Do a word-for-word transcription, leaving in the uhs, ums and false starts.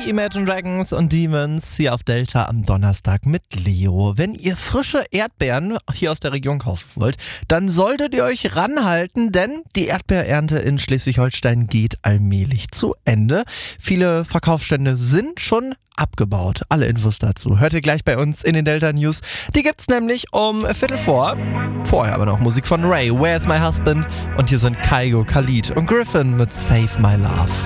euch Imagine Dragons und Demons hier auf Delta am Donnerstag mit Leo. Wenn ihr frische Erdbeeren hier aus der Region kaufen wollt, dann solltet ihr euch ranhalten, denn die Erdbeerernte in Schleswig-Holstein geht allmählich zu Ende. Viele Verkaufsstände sind schon abgebaut. Alle Infos dazu hört ihr gleich bei uns in den Delta News. Die gibt's nämlich um Viertel vor. Vorher aber noch Musik von Ray, Where's My Husband? Und hier sind Kygo, Khalid und Griffin mit Save My Love.